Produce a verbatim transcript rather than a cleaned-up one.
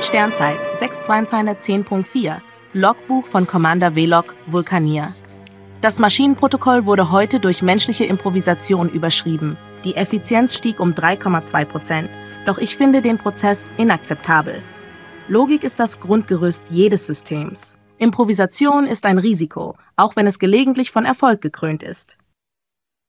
Sternzeit sechs zweihundertzehn Punkt vier, Logbuch von Commander Velok, Vulkanier. Das Maschinenprotokoll wurde heute durch menschliche Improvisation überschrieben. Die Effizienz stieg um drei Komma zwei Prozent, doch ich finde den Prozess inakzeptabel. Logik ist das Grundgerüst jedes Systems. Improvisation ist ein Risiko, auch wenn es gelegentlich von Erfolg gekrönt ist.